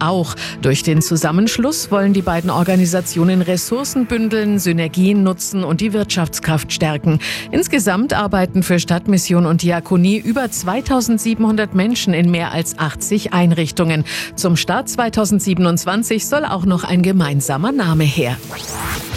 auch. Durch den Zusammenschluss wollen die beiden Organisationen Ressourcen bündeln, Synergien nutzen und die Wirtschaftskraft stärken. Insgesamt arbeiten für Stadtmission und Diakonie über 2700 Menschen in mehr als 80 Einrichtungen. Zum Start 2027 soll auch noch ein gemeinsamer Name her.